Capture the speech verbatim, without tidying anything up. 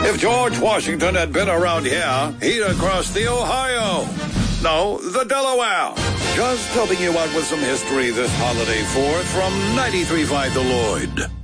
If George Washington had been around here, he'd have crossed the Ohio. No, the Delaware. Just helping you out with some history this holiday fourth from ninety-three point five The Lloyd.